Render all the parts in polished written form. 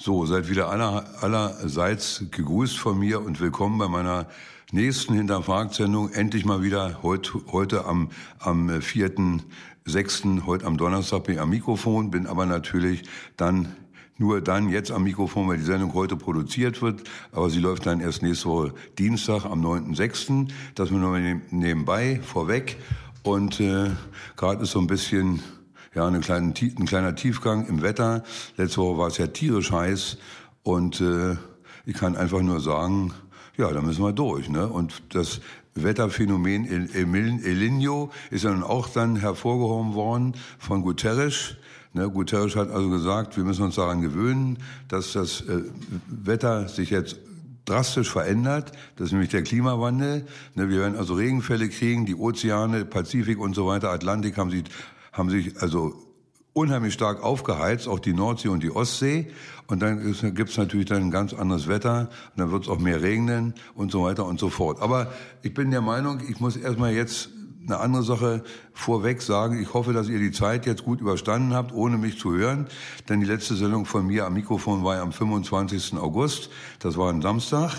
So, seid wieder allerseits gegrüßt von mir und willkommen bei meiner nächsten Hinterfragt-Sendung. Endlich mal wieder heute am 4.6., heute am Donnerstag bin ich am Mikrofon, bin aber natürlich nur dann jetzt am Mikrofon, weil die Sendung heute produziert wird, aber sie läuft dann erst nächste Woche Dienstag am 9.6. Das nur noch nebenbei vorweg und gerade ist so ein bisschen ein kleiner Tiefgang im Wetter. Letzte Woche war es ja tierisch heiß und ich kann einfach nur sagen, ja, da müssen wir durch, ne? Und das Wetterphänomen El Niño ist ja nun auch dann hervorgehoben worden von Guterres. Ne, Guterres hat also gesagt, wir müssen uns daran gewöhnen, dass das Wetter sich jetzt drastisch verändert. Das ist nämlich der Klimawandel. Ne, wir werden also Regenfälle kriegen, die Ozeane, Pazifik und so weiter, Atlantik haben sich also unheimlich stark aufgeheizt, auch die Nordsee und die Ostsee. Und dann gibt's natürlich dann ein ganz anderes Wetter. Und dann wird's auch mehr regnen und so weiter und so fort. Aber ich bin der Meinung, ich muss erstmal jetzt eine andere Sache vorweg sagen. Ich hoffe, dass ihr die Zeit jetzt gut überstanden habt, ohne mich zu hören. Denn die letzte Sendung von mir am Mikrofon war ja am 25. August. Das war ein Samstag.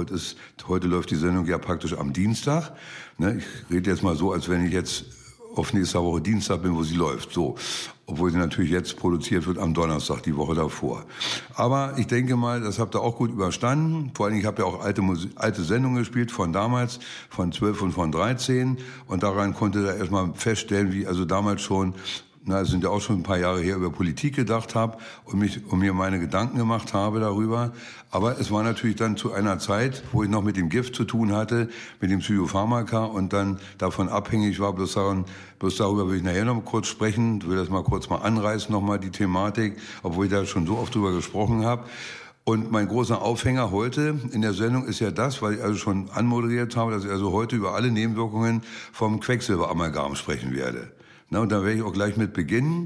Heute läuft die Sendung ja praktisch am Dienstag. Ne, ich rede jetzt mal so, als wenn ich jetzt auf nächster Woche Dienstag bin, wo sie läuft. So. Obwohl sie natürlich jetzt produziert wird am Donnerstag, die Woche davor. Aber ich denke mal, das habt ihr auch gut überstanden. Vor allem, ich habe ja auch alte Sendungen gespielt von damals, von 12 und von 13. Und daran konnte ihr erstmal feststellen, wie also damals schon, es sind ja auch schon ein paar Jahre her, über Politik gedacht habe und mir meine Gedanken gemacht habe darüber. Aber es war natürlich dann zu einer Zeit, wo ich noch mit dem Gift zu tun hatte, mit dem Psychopharmaka und dann davon abhängig war. Bloß darüber will ich nachher noch kurz sprechen, will das mal kurz anreißen, nochmal die Thematik, obwohl ich da schon so oft drüber gesprochen habe. Und mein großer Aufhänger heute in der Sendung ist ja das, weil ich also schon anmoderiert habe, dass ich also heute über alle Nebenwirkungen vom Quecksilberamalgam sprechen werde. Na, und da werde ich auch gleich mit beginnen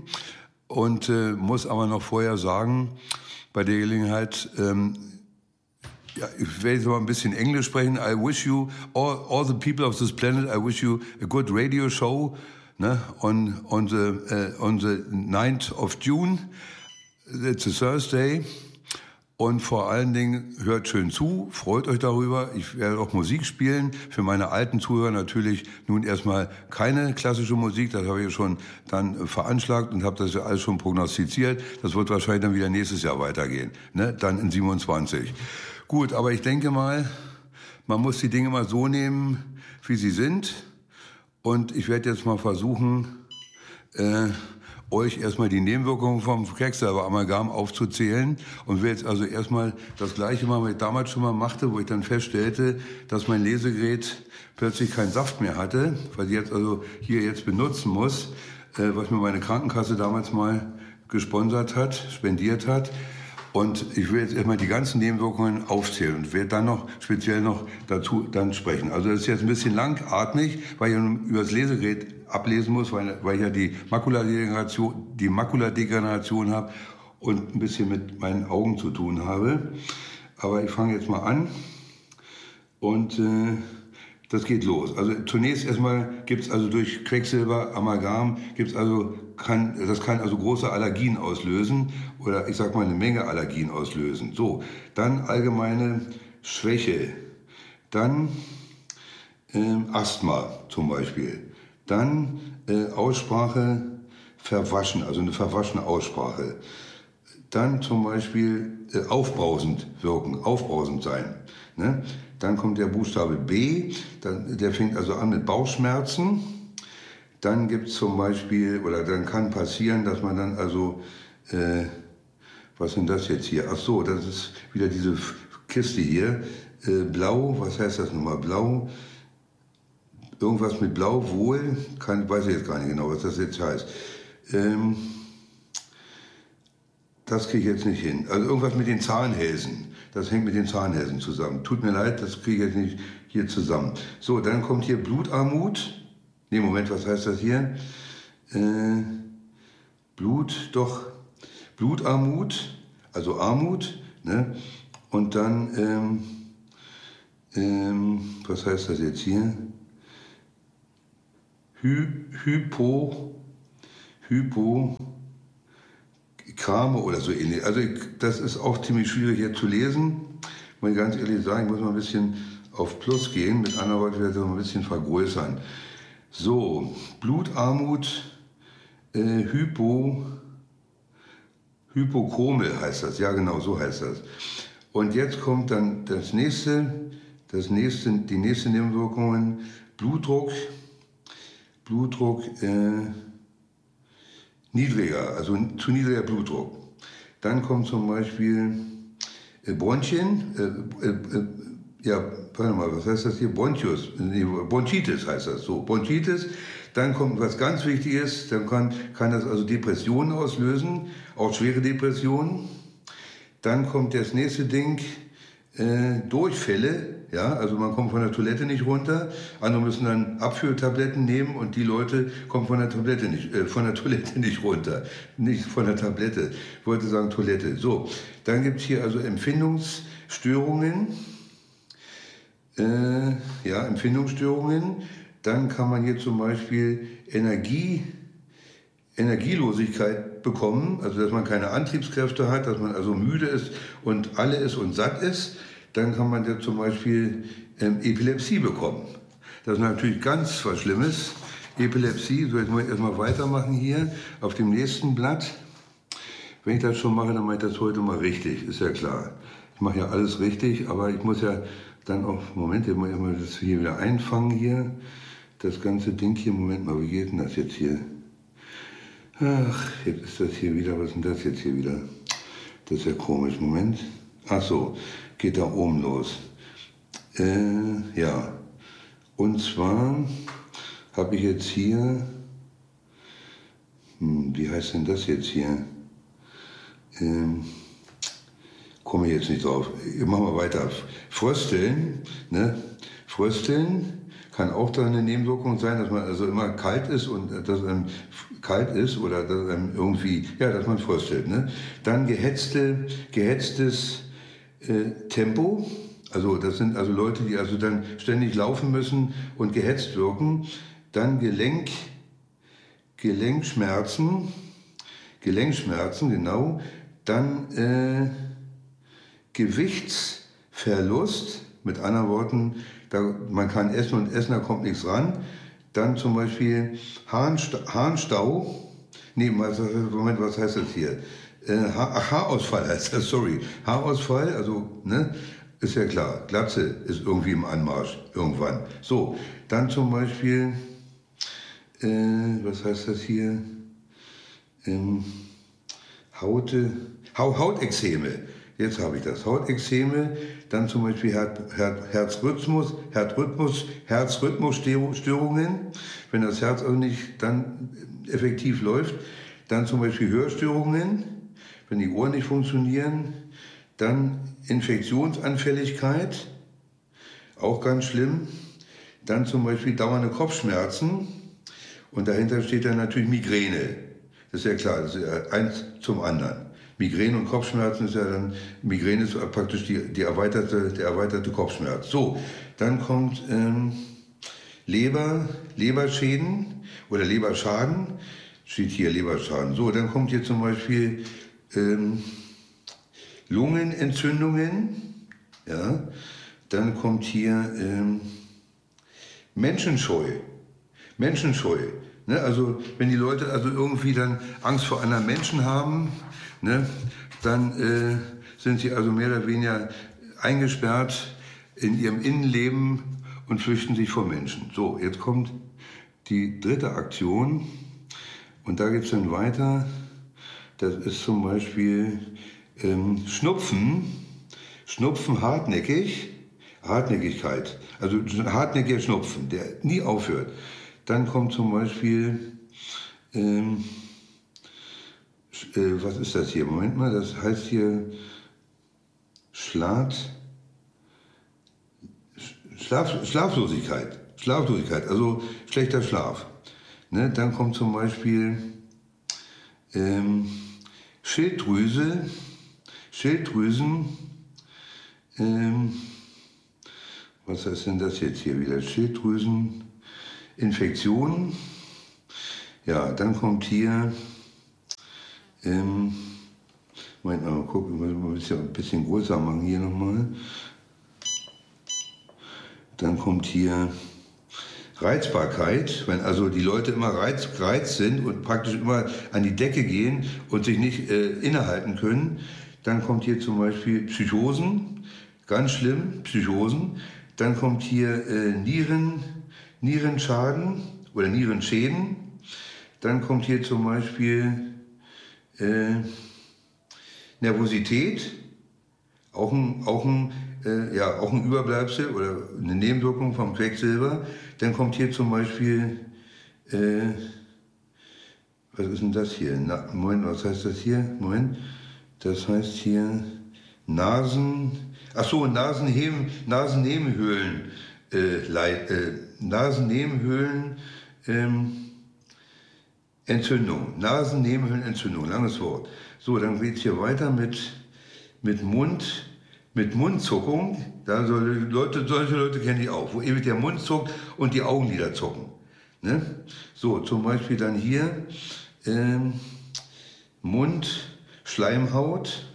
und muss aber noch vorher sagen, bei der Gelegenheit, ich werde jetzt mal ein bisschen Englisch sprechen. I wish you, all the people of this planet, I wish you a good radio show, ne, on the 9th of June. It's a Thursday. Und vor allen Dingen hört schön zu, freut euch darüber. Ich werde auch Musik spielen. Für meine alten Zuhörer natürlich nun erstmal keine klassische Musik. Das habe ich schon dann veranschlagt und habe das ja alles schon prognostiziert. Das wird wahrscheinlich dann wieder nächstes Jahr weitergehen, ne? Dann in 27. Gut, aber ich denke mal, man muss die Dinge mal so nehmen, wie sie sind. Und ich werde jetzt mal versuchen, euch erstmal die Nebenwirkungen vom Quecksilberamalgam aufzuzählen und will jetzt also erstmal das Gleiche machen, was ich damals schon mal machte, wo ich dann feststellte, dass mein Lesegerät plötzlich keinen Saft mehr hatte, weil ich jetzt also hier jetzt benutzen muss, was mir meine Krankenkasse damals mal spendiert hat. Und ich will jetzt erstmal die ganzen Nebenwirkungen aufzählen und werde dann noch speziell noch dazu dann sprechen. Also das ist jetzt ein bisschen langatmig, weil ich über das Lesegerät ablesen muss, weil ich ja die Makuladegeneration habe und ein bisschen mit meinen Augen zu tun habe. Aber ich fange jetzt mal an und das geht los. Also zunächst erstmal gibt's also durch Quecksilberamalgam das kann also große Allergien auslösen oder ich sag mal eine Menge Allergien auslösen. So, dann allgemeine Schwäche, dann Asthma zum Beispiel, dann Aussprache verwaschen, also eine verwaschene Aussprache, dann zum Beispiel aufbrausend wirken, aufbrausend sein, ne? Dann kommt der Buchstabe B, der fängt also an mit Bauchschmerzen. Dann gibt's zum Beispiel, oder dann kann passieren, dass man dann also, was ist denn das jetzt hier? Ach so, das ist wieder diese Kiste hier. Blau, was heißt das nochmal? Blau, irgendwas mit Blau, wohl, weiß ich jetzt gar nicht genau, was das jetzt heißt. Das kriege ich jetzt nicht hin. Also irgendwas mit den Zahnhälsen. Das hängt mit den Zahnhälsen zusammen. Tut mir leid, das kriege ich jetzt nicht hier zusammen. So, dann kommt hier Blutarmut. Nee, Moment, was heißt das hier? Blutarmut, also Armut, ne? Und dann, was heißt das jetzt hier? Krame oder so ähnlich. Also das ist auch ziemlich schwierig hier zu lesen. Muss ich ganz ehrlich sagen, ich muss mal ein bisschen auf Plus gehen. Mit anderen Worten werde ich das mal ein bisschen vergrößern. So, Blutarmut, Hypochrome heißt das. Ja genau, so heißt das. Und jetzt kommt dann die nächste Nebenwirkungen. Blutdruck niedriger, also zu niedriger Blutdruck. Dann kommt zum Beispiel Bronchien, warte mal, was heißt das hier? Bronchitis heißt das, so, Bronchitis. Dann kommt was ganz Wichtiges, dann kann das also Depressionen auslösen, auch schwere Depressionen. Dann kommt das nächste Ding, Durchfälle, ja, also man kommt von der Toilette nicht runter, andere müssen dann Abführtabletten nehmen und die Leute kommen von der Toilette nicht runter, nicht von der Tablette, ich wollte sagen Toilette. So, dann gibt es hier also Empfindungsstörungen, Empfindungsstörungen, dann kann man hier zum Beispiel Energielosigkeit bekommen, also dass man keine Antriebskräfte hat, dass man also müde ist und alle ist und satt ist, dann kann man ja zum Beispiel Epilepsie bekommen. Das ist natürlich ganz was Schlimmes. Epilepsie, so jetzt muss ich erstmal weitermachen hier auf dem nächsten Blatt. Wenn ich das schon mache, dann mache ich das heute mal richtig, ist ja klar. Ich mache ja alles richtig, aber ich muss ja dann auch, Moment, ich muss mal das hier wieder einfangen hier, das ganze Ding hier, Moment mal, wie geht denn das jetzt hier? Ach, jetzt ist das hier wieder, was ist denn das jetzt hier wieder? Das ist ja komisch, Moment. Ach so, geht da oben los. Ja, und zwar habe ich jetzt hier, wie heißt denn das jetzt hier? Komme ich jetzt nicht drauf. Machen wir weiter. Frösteln, ne? Frösteln kann auch da eine Nebenwirkung sein, dass man also immer kalt ist und dass einem kalt ist oder dass einem irgendwie, ja, dass man fröstelt, ne? Dann gehetztes Tempo, also das sind also Leute, die also dann ständig laufen müssen und gehetzt wirken. Dann Gelenkschmerzen, genau. Dann Gewichtsverlust, mit anderen Worten, man kann essen und essen, da kommt nichts ran. Dann zum Beispiel Harnstau. Nee, Moment, was heißt das hier? Haarausfall heißt das, sorry. Haarausfall, also, ne, ist ja klar. Glatze ist irgendwie im Anmarsch, irgendwann. So, dann zum Beispiel, was heißt das hier? Hautexzeme. Jetzt habe ich das. Hautexzeme, dann zum Beispiel Herzrhythmusstörungen, wenn das Herz also nicht dann effektiv läuft. Dann zum Beispiel Hörstörungen, wenn die Ohren nicht funktionieren. Dann Infektionsanfälligkeit, auch ganz schlimm. Dann zum Beispiel dauernde Kopfschmerzen und dahinter steht dann natürlich Migräne. Das ist ja klar, das ist ja eins zum anderen. Migräne und Kopfschmerzen ist ja dann, Migräne ist praktisch der erweiterte Kopfschmerz. So, dann kommt Leberschäden oder Leberschaden, steht hier Leberschaden. So, dann kommt hier zum Beispiel Lungenentzündungen, ja, dann kommt hier Menschenscheu, ne? Also wenn die Leute also irgendwie dann Angst vor anderen Menschen haben, ne, dann sind sie also mehr oder weniger eingesperrt in ihrem Innenleben und flüchten sich vor Menschen. So, jetzt kommt die dritte Aktion und da geht es dann weiter. Das ist zum Beispiel Schnupfen, Hartnäckigkeit, also hartnäckiger Schnupfen, der nie aufhört. Dann kommt zum Beispiel, was ist das hier? Moment mal, das heißt hier Schlaflosigkeit, also schlechter Schlaf. Ne? Dann kommt zum Beispiel Schilddrüsen, was heißt denn das jetzt hier wieder? Schilddrüseninfektionen. Ja, dann kommt hier Moment mal gucken, ich muss mal ein bisschen größer machen hier nochmal. Dann kommt hier Reizbarkeit, wenn also die Leute immer gereizt sind und praktisch immer an die Decke gehen und sich nicht innehalten können. Dann kommt hier zum Beispiel Psychosen, ganz schlimm, Psychosen. Dann kommt hier Nierenschaden oder Nierenschäden. Dann kommt hier zum Beispiel Nervosität, auch ein Überbleibsel oder eine Nebenwirkung vom Quecksilber. Dann kommt hier zum Beispiel, was ist denn das hier? Moment, was heißt das hier? Moment, das heißt hier Nasennebenhöhlen, Nasennebenhöhlen, Entzündung, Nasennebenhöhlenentzündung, langes Wort. So, dann geht es hier weiter mit Mundzuckung. Solche Leute kenne ich auch, wo ewig der Mund zuckt und die Augenlider zucken. Ne? So, zum Beispiel dann hier Mundschleimhaut,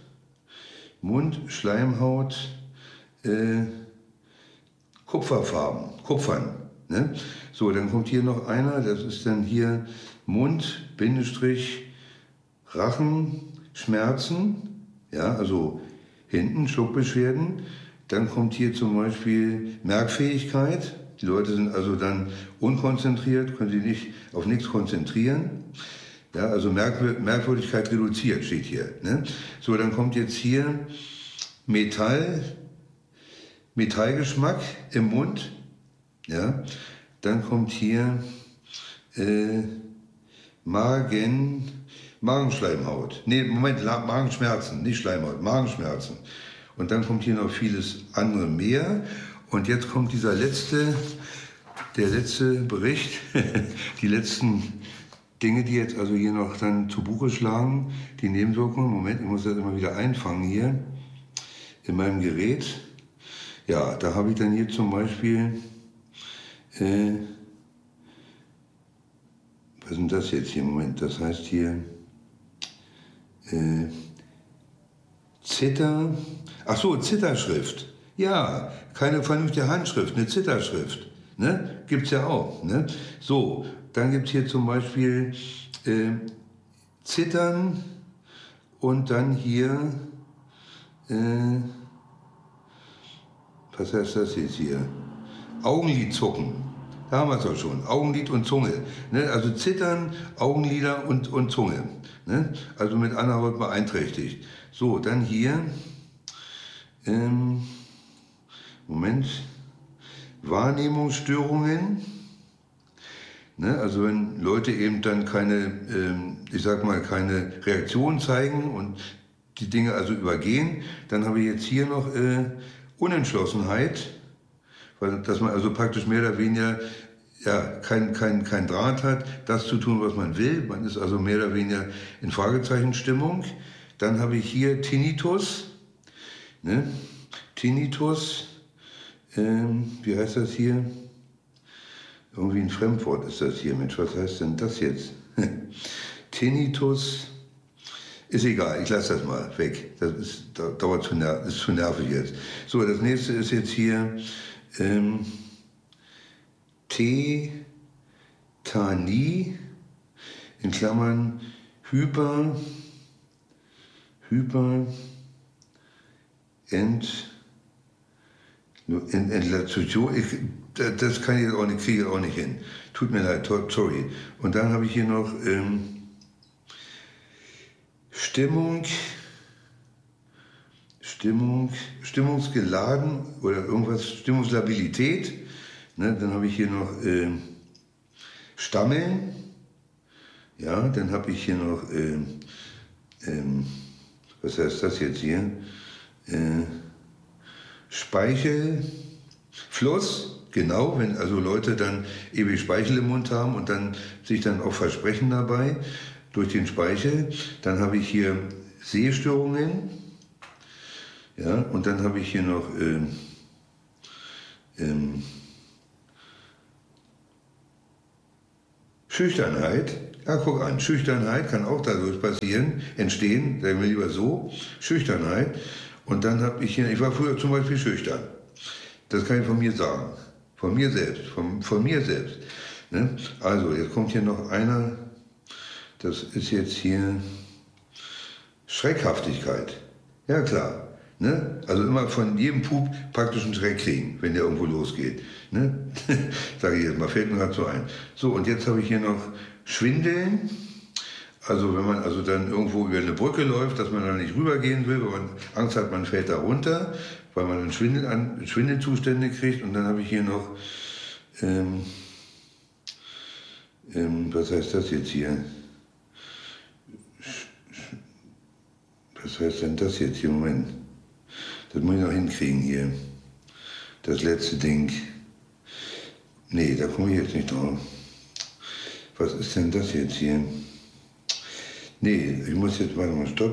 Kupfern. Ne? So, dann kommt hier noch einer, das ist dann hier Mund-Rachenschmerzen, ja, also hinten Schluckbeschwerden. Dann kommt hier zum Beispiel Merkfähigkeit. Die Leute sind also dann unkonzentriert, können sich nicht auf nichts konzentrieren. Ja, also Merkwürdigkeit reduziert steht hier. Ne? So, dann kommt jetzt hier Metallgeschmack im Mund. Ja? Dann kommt hier Magenschleimhaut. Nee, Moment, Magenschmerzen, nicht Schleimhaut, Magenschmerzen. Und dann kommt hier noch vieles andere mehr. Und jetzt kommt der letzte Bericht, die letzten Dinge, die jetzt also hier noch dann zu Buche schlagen, die Nebenwirkungen. Moment, ich muss das immer wieder einfangen hier in meinem Gerät. Ja, da habe ich dann hier zum Beispiel, was ist denn das jetzt hier? Moment, das heißt hier Zitterschrift. Ja, keine vernünftige Handschrift, eine Zitterschrift. Ne? Gibt es ja auch. Ne? So, dann gibt es hier zum Beispiel Zittern und dann hier, was heißt das jetzt hier? Augenlidzucken. Da haben wir es doch schon. Augenlid und Zunge. Ne? Also Zittern, Augenlider und Zunge. Ne? Also mit einer Haut beeinträchtigt. So, dann hier, Wahrnehmungsstörungen. Ne? Also wenn Leute eben dann keine Reaktion zeigen und die Dinge also übergehen, dann habe ich jetzt hier noch Unentschlossenheit, weil dass man also praktisch mehr oder weniger kein Draht hat, das zu tun, was man will. Man ist also mehr oder weniger in Fragezeichenstimmung. Dann habe ich hier Tinnitus. Ne? Tinnitus, wie heißt das hier? Irgendwie ein Fremdwort ist das hier. Mensch, was heißt denn das jetzt? Tinnitus, ist egal, ich lasse das mal weg. Das ist zu nervig jetzt. So, das nächste ist jetzt hier Tetanie, in Klammern Entlatation, das kann ich auch nicht, kriege ich auch nicht hin. Tut mir leid, sorry. Und dann habe ich hier noch Stimmungsgeladen oder irgendwas, Stimmungslabilität. Ne? Dann habe ich hier noch Stammeln. Ja, dann habe ich hier noch, was heißt das jetzt hier? Speichelfluss, genau, wenn also Leute dann ewig Speichel im Mund haben und dann sich dann auch versprechen dabei durch den Speichel. Dann habe ich hier Sehstörungen, ja, und dann habe ich hier noch Schüchternheit, Ja, guck an, Schüchternheit kann auch dadurch passieren, entstehen, sagen wir lieber so, Schüchternheit. Und dann habe ich hier, ich war früher zum Beispiel schüchtern. Das kann ich von mir sagen. Von mir selbst, von mir selbst. Ne? Also, jetzt kommt hier noch einer, das ist jetzt hier Schreckhaftigkeit. Ja, klar. Ne? Also immer von jedem Pup praktisch einen Schreck kriegen, wenn der irgendwo losgeht. Ne? Sage ich jetzt mal, fällt mir gerade so ein. So, und jetzt habe ich hier noch Schwindeln. Also wenn man also dann irgendwo über eine Brücke läuft, dass man da nicht rübergehen will, weil man Angst hat, man fällt da runter, weil man einen Schwindelzustände kriegt. Und dann habe ich hier noch, was heißt das jetzt hier? Was heißt denn das jetzt hier? Moment. Das muss ich noch hinkriegen hier. Das letzte Ding. Nee, da komme ich jetzt nicht drauf. Was ist denn das jetzt hier? Nee, ich muss jetzt, warte mal, stopp.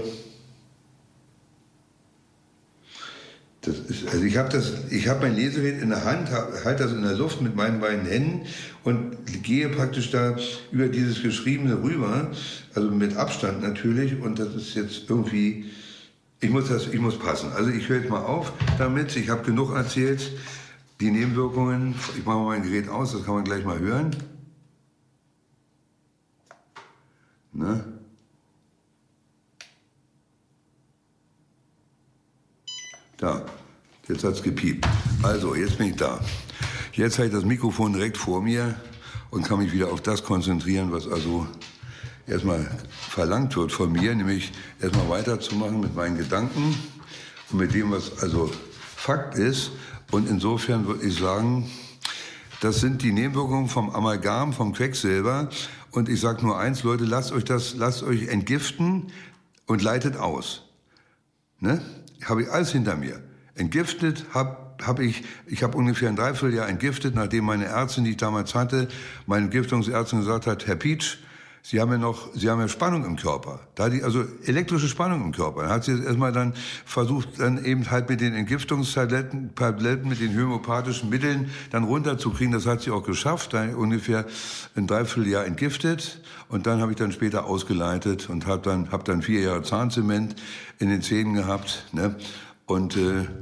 Das ist, also ich habe mein Lesegerät in der Hand, halte das in der Luft mit meinen beiden Händen und gehe praktisch da über dieses Geschriebene rüber, also mit Abstand natürlich, und das ist jetzt irgendwie, ich muss passen. Also ich höre jetzt mal auf damit, ich habe genug erzählt, die Nebenwirkungen, ich mache mal mein Gerät aus, das kann man gleich mal hören. Ne? Da, jetzt hat es gepiept. Also, jetzt bin ich da. Jetzt habe ich das Mikrofon direkt vor mir und kann mich wieder auf das konzentrieren, was also erstmal verlangt wird von mir, nämlich erstmal weiterzumachen mit meinen Gedanken und mit dem, was also Fakt ist. Und insofern würde ich sagen, das sind die Nebenwirkungen vom Amalgam, vom Quecksilber. Und ich sage nur eins, Leute, lasst euch entgiften und leitet aus. Ne? Habe ich alles hinter mir. Entgiftet habe ich ungefähr ein Dreivierteljahr entgiftet, nachdem meine Ärztin, die ich damals hatte, meine Entgiftungsärztin gesagt hat, Herr Pietsch, Sie haben ja Spannung im Körper. Da hat die also elektrische Spannung im Körper. Dann hat sie erstmal dann versucht, dann eben halt mit den Entgiftungstabletten, mit den homöopathischen Mitteln dann runterzukriegen. Das hat sie auch geschafft. Da ungefähr ein Dreivierteljahr entgiftet. Und dann habe ich dann später ausgeleitet und hab dann 4 Jahre Zahnzement in den Zähnen gehabt, ne? Und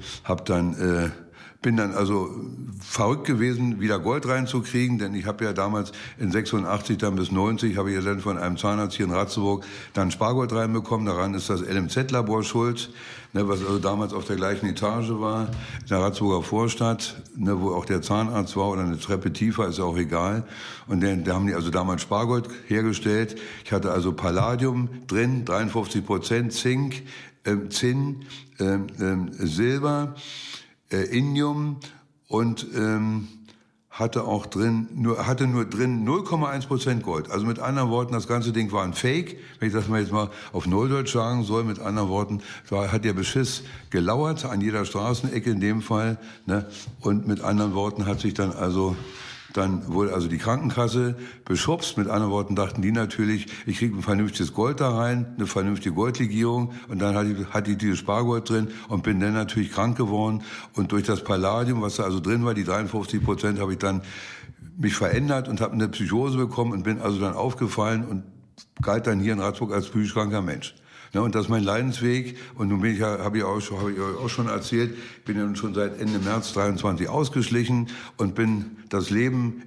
bin dann also verrückt gewesen, wieder Gold reinzukriegen, denn ich habe ja damals in 86 dann bis 90 habe ich ja dann von einem Zahnarzt hier in Ratzeburg dann Spargold reinbekommen. Daran ist das LMZ-Labor schuld, ne, was also damals auf der gleichen Etage war, in der Ratzeburger Vorstadt, ne, wo auch der Zahnarzt war oder eine Treppe tiefer, ist ja auch egal. Und da haben die also damals Spargold hergestellt. Ich hatte also Palladium drin, 53%, Zink, Zinn, Silber, Indium und hatte nur drin 0,1% Gold. Also mit anderen Worten, das ganze Ding war ein Fake. Wenn ich das mal jetzt mal auf Neudeutsch sagen soll, mit anderen Worten, hat der Beschiss gelauert an jeder Straßenecke in dem Fall. Ne? Und mit anderen Worten wurde also die Krankenkasse beschubst. Mit anderen Worten dachten die natürlich, ich kriege ein vernünftiges Gold da rein, eine vernünftige Goldlegierung. Und dann hatte ich dieses Spargold drin und bin dann natürlich krank geworden. Und durch das Palladium, was da also drin war, die 53%, habe ich dann mich verändert und habe eine Psychose bekommen und bin also dann aufgefallen und galt dann hier in Ratzeburg als psychisch kranker Mensch. Ja, und das ist mein Leidensweg. Und nun habe ich euch auch schon erzählt, bin ja schon seit Ende März 23 ausgeschlichen und bin das Leben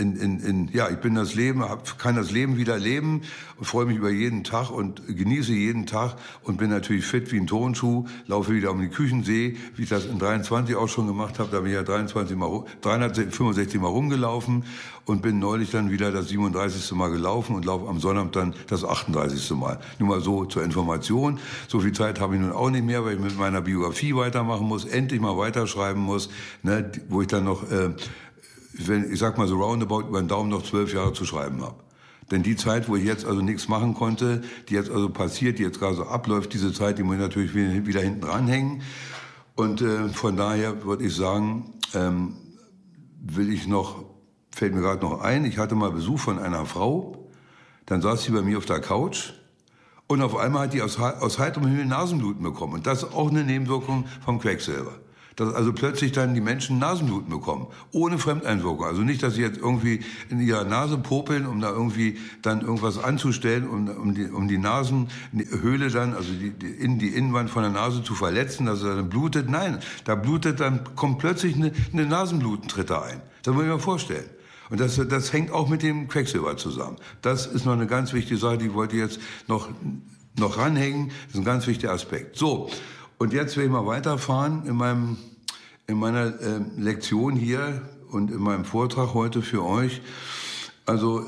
kann das Leben wieder leben und freue mich über jeden Tag und genieße jeden Tag und bin natürlich fit wie ein Turnschuh, laufe wieder um den Küchensee, wie ich das in 23 auch schon gemacht habe. Da bin ich ja 365 Mal rumgelaufen und bin neulich dann wieder das 37. Mal gelaufen und laufe am Sonnabend dann das 38. Mal. Nur mal so zur Information. So viel Zeit habe ich nun auch nicht mehr, weil ich mit meiner Biografie weitermachen muss, endlich mal weiterschreiben muss, ne, wo ich dann noch, ich sag mal so roundabout über den Daumen noch 12 Jahre zu schreiben habe. Denn die Zeit, wo ich jetzt also nichts machen konnte, die jetzt also passiert, die jetzt gerade so abläuft, diese Zeit, die muss ich natürlich wieder hinten dranhängen. Und von daher würde ich sagen, fällt mir gerade noch ein, ich hatte mal Besuch von einer Frau, dann saß sie bei mir auf der Couch und auf einmal hat die aus heiterem Himmel Nasenbluten bekommen. Und das ist auch eine Nebenwirkung vom Quecksilber. Dass also plötzlich dann die Menschen Nasenbluten bekommen, ohne Fremdeinwirkung. Also nicht, dass sie jetzt irgendwie in ihrer Nase popeln, um da irgendwie dann irgendwas anzustellen, um die Nasenhöhle dann, also die Innenwand von der Nase zu verletzen, dass er dann blutet. Nein, da blutet dann, kommt plötzlich eine Nasenblutentritte ein. Das muss ich mir vorstellen. Und das hängt auch mit dem Quecksilber zusammen. Das ist noch eine ganz wichtige Sache, die wollte ich jetzt noch ranhängen. Das ist ein ganz wichtiger Aspekt. So. Und jetzt will ich mal weiterfahren in meiner Lektion hier und in meinem Vortrag heute für euch. Also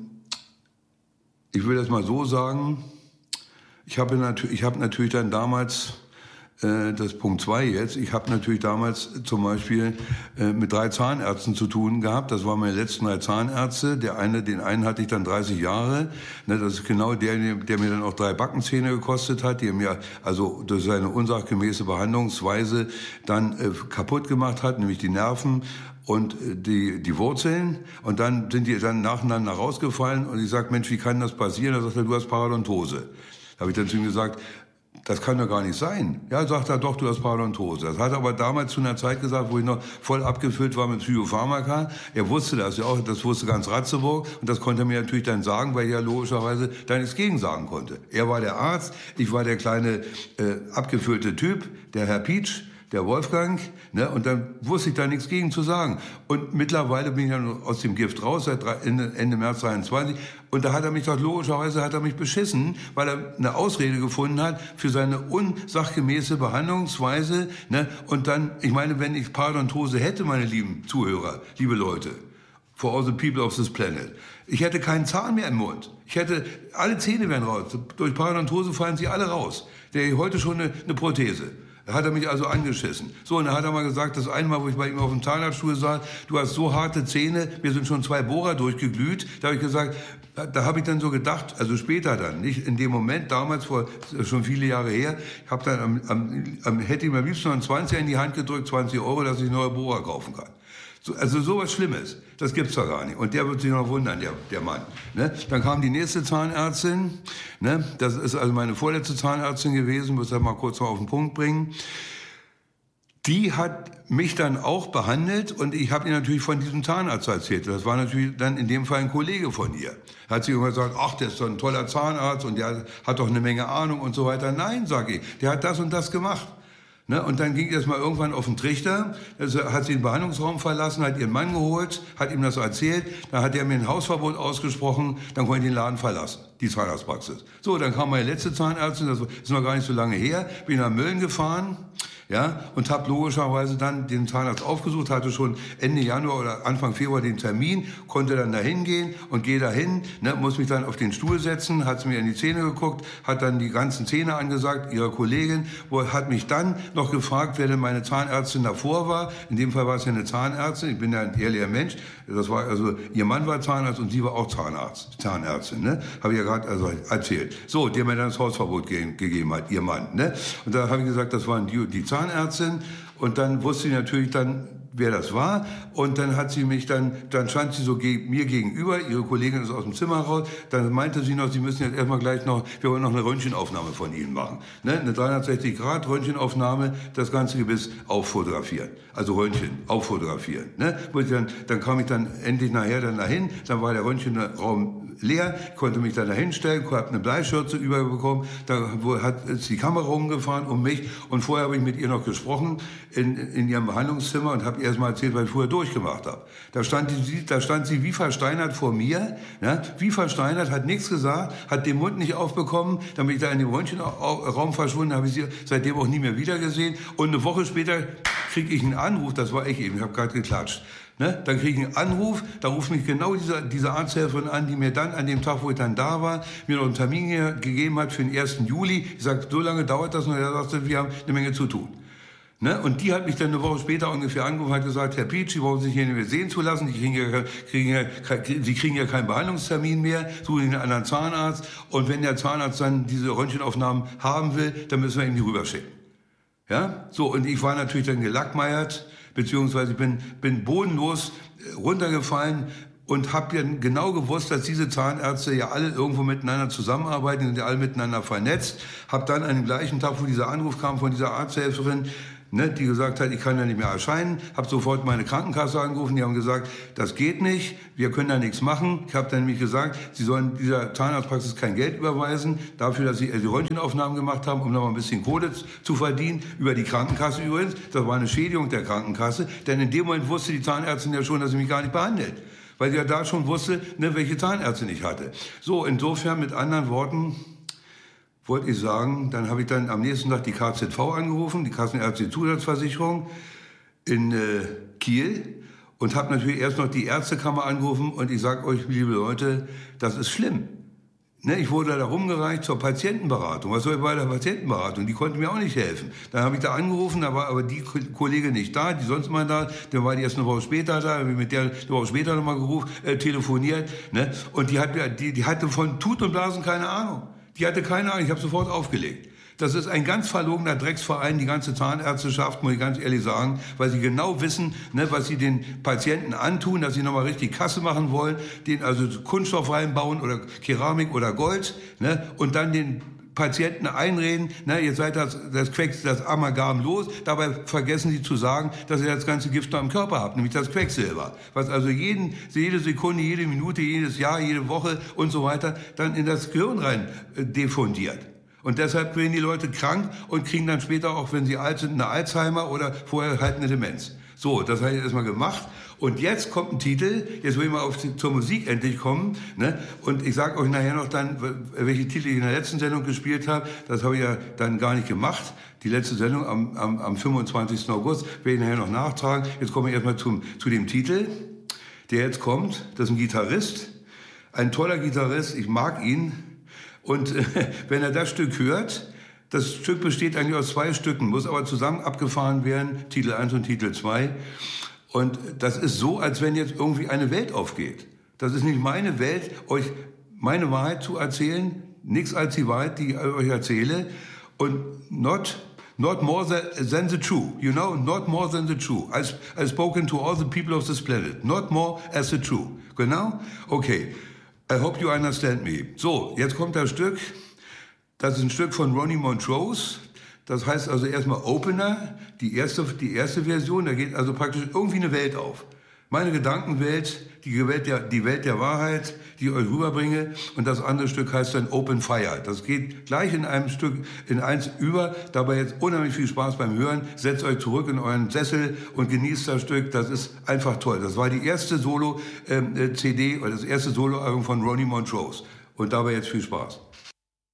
ich will das mal so sagen, ich habe natürlich dann damals, das Punkt 2 jetzt, ich habe natürlich damals zum Beispiel mit 3 Zahnärzten zu tun gehabt. Das waren meine letzten 3 Zahnärzte. Den einen hatte ich dann 30 Jahre. Das ist genau der mir dann auch 3 Backenzähne gekostet hat, die er mir also durch seine unsachgemäße Behandlungsweise dann kaputt gemacht hat, nämlich die Nerven und die Wurzeln. Und dann sind die dann nacheinander rausgefallen. Und ich sag, Mensch, wie kann das passieren? Da sagt er, du hast Parodontose. Da habe ich dann zu ihm gesagt, das kann doch gar nicht sein. Ja, sagt er, doch, du hast Parodontose. Das hat er aber damals zu einer Zeit gesagt, wo ich noch voll abgefüllt war mit Psychopharmaka. Er wusste das ja auch, das wusste ganz Ratzeburg. Und das konnte er mir natürlich dann sagen, weil ich ja logischerweise da nichts gegen sagen konnte. Er war der Arzt, ich war der kleine abgefüllte Typ, der Herr Pietsch, der Wolfgang, ne, und dann wusste ich da nichts gegen zu sagen. Und mittlerweile bin ich dann aus dem Gift raus, seit Ende März 23. Und da hat er mich doch logischerweise beschissen, weil er eine Ausrede gefunden hat für seine unsachgemäße Behandlungsweise. Ne? Und dann, ich meine, wenn ich Parodontose hätte, meine lieben Zuhörer, liebe Leute, for all the people of this planet, ich hätte keinen Zahn mehr im Mund. Alle Zähne wären raus. Durch Parodontose fallen sie alle raus. Der hat heute schon eine Prothese. Da hat er mich also angeschissen. So, und dann hat er mal gesagt, das eine Mal, wo ich bei ihm auf dem Zahnarztstuhl saß, du hast so harte Zähne, mir sind schon 2 Bohrer durchgeglüht. Da habe ich gesagt, da habe ich dann so gedacht, also später dann, nicht in dem Moment, damals schon viele Jahre her, ich habe dann hätte ihm am liebsten noch einen 20er in die Hand gedrückt, 20 €, dass ich neue Bohrer kaufen kann. Also sowas Schlimmes, das gibt's doch gar nicht. Und der wird sich noch wundern, der Mann. Ne? Dann kam die nächste Zahnärztin, ne? Das ist also meine vorletzte Zahnärztin gewesen, muss ich mal kurz mal auf den Punkt bringen. Die hat mich dann auch behandelt und ich habe ihr natürlich von diesem Zahnarzt erzählt. Das war natürlich dann in dem Fall ein Kollege von ihr. Hat sie immer gesagt, ach, der ist doch ein toller Zahnarzt und der hat doch eine Menge Ahnung und so weiter. Nein, sage ich, der hat das und das gemacht. Ne? Und dann ging das mal irgendwann auf den Trichter, also hat sie den Behandlungsraum verlassen, hat ihren Mann geholt, hat ihm das erzählt, dann hat er mir ein Hausverbot ausgesprochen, dann konnte ich den Laden verlassen, die Zahnarztpraxis. So, dann kam meine letzte Zahnärztin, das ist noch gar nicht so lange her, bin nach Mölln gefahren, ja, und habe logischerweise dann den Zahnarzt aufgesucht, hatte schon Ende Januar oder Anfang Februar den Termin, konnte dann dahin gehen und gehe dahin, ne, muss mich dann auf den Stuhl setzen, hat mir in die Zähne geguckt, hat dann die ganzen Zähne angesagt, ihrer Kollegin, hat mich dann noch gefragt, wer denn meine Zahnärztin davor war. In dem Fall war es ja eine Zahnärztin, ich bin ja ein ehrlicher Mensch, das war also, ihr Mann war Zahnarzt und sie war auch Zahnärztin, ne, habe ich ja gerade also erzählt. So, der mir dann das Hausverbot gegeben hat, ihr Mann, ne, und da habe ich gesagt, das waren die Zahnärztin, und dann wusste ich natürlich dann, wer das war, und dann hat sie mich dann stand sie so mir gegenüber, ihre Kollegin ist aus dem Zimmer raus, dann meinte sie noch, sie müssen jetzt erstmal gleich noch, wir wollen noch eine Röntgenaufnahme von Ihnen machen, ne? Eine 360 Grad Röntgenaufnahme, das ganze Gebiss auffotografieren, also Röntgen auffotografieren, ne? Dann kam ich dann endlich nachher dann dahin, dann war der Röntgenraum leer, konnte mich dann dahin stellen, habe eine Bleischürze überbekommen, ist die Kamera rumgefahren um mich, und vorher habe ich mit ihr noch gesprochen in ihrem Behandlungszimmer und habe erst mal erzählt, was ich vorher durchgemacht habe. Da stand sie wie versteinert vor mir, ja, wie versteinert, hat nichts gesagt, hat den Mund nicht aufbekommen, dann bin ich da in dem Röntgenraum verschwunden, habe ich sie seitdem auch nie mehr wiedergesehen, und eine Woche später kriege ich einen Anruf, das war ich eben, ich habe gerade geklatscht. Ne? Dann kriege ich einen Anruf, da ruft mich genau diese Arzthelferin an, die mir dann an dem Tag, wo ich dann da war, mir noch einen Termin gegeben hat für den 1. Juli. Ich sagte, so lange dauert das noch. Er sagte, wir haben eine Menge zu tun. Ne? Und die hat mich dann eine Woche später ungefähr angerufen und hat gesagt, Herr Pietsch, Sie brauchen sich hier nicht mehr sehen zu lassen, Sie kriegen ja keinen Behandlungstermin mehr, suchen einen anderen Zahnarzt, und wenn der Zahnarzt dann diese Röntgenaufnahmen haben will, dann müssen wir ihm die rüberschicken. Ja? So, und ich war natürlich dann gelackmeiert, beziehungsweise bin bodenlos runtergefallen und habe ja genau gewusst, dass diese Zahnärzte ja alle irgendwo miteinander zusammenarbeiten und ja alle miteinander vernetzt. Habe dann an dem gleichen Tag, wo dieser Anruf kam von dieser Arzthelferin, ne, die gesagt hat, ich kann da nicht mehr erscheinen. Habe sofort meine Krankenkasse angerufen, die haben gesagt, das geht nicht, wir können da nichts machen. Ich habe dann nämlich gesagt, sie sollen dieser Zahnarztpraxis kein Geld überweisen, dafür, dass sie die Röntgenaufnahmen gemacht haben, um noch mal ein bisschen Kohle zu verdienen, über die Krankenkasse übrigens. Das war eine Schädigung der Krankenkasse, denn in dem Moment wusste die Zahnärztin ja schon, dass sie mich gar nicht behandelt. Weil sie ja da schon wusste, ne, welche Zahnärztin ich hatte. So, insofern mit anderen Worten wollte ich sagen, dann habe ich dann am nächsten Tag die KZV angerufen, die Kassenärztliche Zusatzversicherung in Kiel und habe natürlich erst noch die Ärztekammer angerufen und ich sage euch, liebe Leute, das ist schlimm. Ne, ich wurde da rumgereicht zur Patientenberatung. Was soll ich bei der Patientenberatung? Die konnten mir auch nicht helfen. Dann habe ich da angerufen, da war aber die Kollegin nicht da, die sonst mal da. Dann war die erst eine Woche später da, habe ich mit der eine Woche später nochmal telefoniert. Ne? Und die hatte von Tut und Blasen keine Ahnung. Die hatte keine Ahnung, ich habe sofort aufgelegt. Das ist ein ganz verlogener Drecksverein, die ganze Zahnärzteschaft, muss ich ganz ehrlich sagen, weil sie genau wissen, ne, was sie den Patienten antun, dass sie nochmal richtig Kasse machen wollen, den also Kunststoff reinbauen oder Keramik oder Gold, ne, und dann den Patienten einreden, ne, jetzt seid das Amalgam los, dabei vergessen sie zu sagen, dass ihr das ganze Gift noch im Körper habt, nämlich das Quecksilber, was also jede Sekunde, jede Minute, jedes Jahr, jede Woche und so weiter dann in das Gehirn rein diffundiert. Und deshalb werden die Leute krank und kriegen dann später auch, wenn sie alt sind, eine Alzheimer oder vorher halt eine Demenz. So, das habe ich erstmal gemacht. Und jetzt kommt ein Titel, jetzt will ich mal zur Musik endlich kommen. Ne? Und ich sage euch nachher noch dann, welche Titel ich in der letzten Sendung gespielt habe. Das habe ich ja dann gar nicht gemacht. Die letzte Sendung am 25. August werde ich nachher noch nachtragen. Jetzt komme ich erstmal zu dem Titel, der jetzt kommt. Das ist ein Gitarrist, ein toller Gitarrist, ich mag ihn. Und wenn er das Stück hört, das Stück besteht eigentlich aus 2 Stücken, muss aber zusammen abgefahren werden, Titel 1 und Titel 2. Und das ist so, als wenn jetzt irgendwie eine Welt aufgeht. Das ist nicht meine Welt, euch meine Wahrheit zu erzählen, nichts als die Wahrheit, die ich euch erzähle. Und not more than the true, you know, not more than the true. I've spoken to all the people of this planet, not more as the true. Genau? Okay. I hope you understand me. So, jetzt kommt das Stück. Das ist ein Stück von Ronnie Montrose. Das heißt also erstmal Opener, die erste Version. Da geht also praktisch irgendwie eine Welt auf. Meine Gedankenwelt, die Welt der Wahrheit, die ich euch rüberbringe. Und das andere Stück heißt dann Open Fire. Das geht gleich in einem Stück, in eins über. Dabei jetzt unheimlich viel Spaß beim Hören. Setzt euch zurück in euren Sessel und genießt das Stück. Das ist einfach toll. Das war die erste Solo-CD oder das erste Solo-Album von Ronnie Montrose. Und dabei jetzt viel Spaß.